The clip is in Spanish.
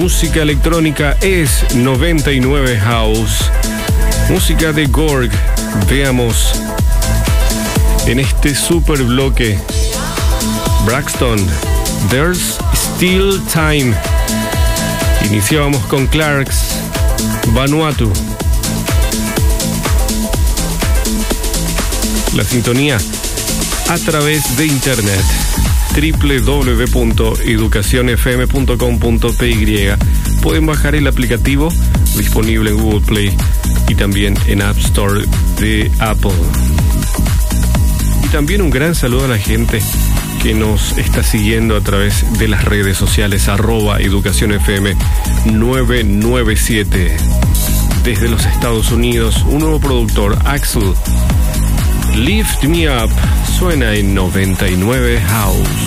música electrónica es 99 House. Música de Gorg. Veamos en este super bloque Braxton, There's Still Time. Iniciábamos con Clarks, Vanuatu. La sintonía a través de internet www.educacionfm.com.py. Pueden bajar el aplicativo disponible en Google Play y también en App Store de Apple. Y también un gran saludo a la gente que nos está siguiendo a través de las redes sociales @educacionfm 997. Desde los Estados Unidos, un nuevo productor, Axel. Lift Me Up, suena en 99 House.